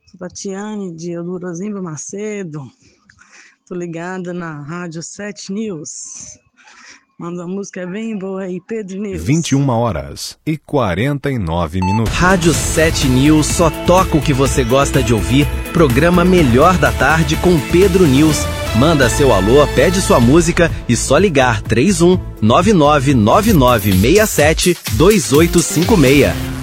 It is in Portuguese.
Sou Tatiane, de Eudorozinho Macedo. Tô ligada na Rádio 7 News. Manda uma música bem boa aí, Pedro News. 21h49. Rádio 7 News só toca o que você gosta de ouvir. Programa Melhor da Tarde com Pedro News. Manda seu alô, pede sua música e só ligar 31 999967 2856.